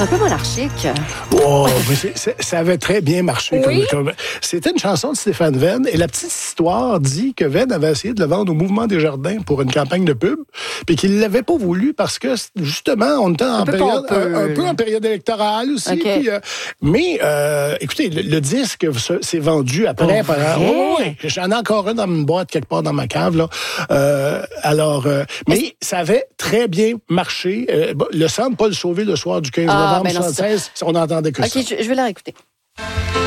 un peu monarchique. Oh, mais ça avait très bien marché. Oui. C'était une chanson de Stéphane Venn, et la petite histoire dit que Venn avait essayé de le vendre au Mouvement des Jardins pour une campagne de pub, puis qu'il ne l'avait pas voulu parce que, justement, on était un peu en période électorale aussi. Okay. Puis, mais, écoutez, le disque s'est vendu après. Oui, j'en ai encore un dans une boîte quelque part dans ma cave, là. Mais ça avait très bien marché. Le Centre Paul Sauvé, le soir du 15 novembre 1976, on n'entendait que ça. OK, je vais la réécouter.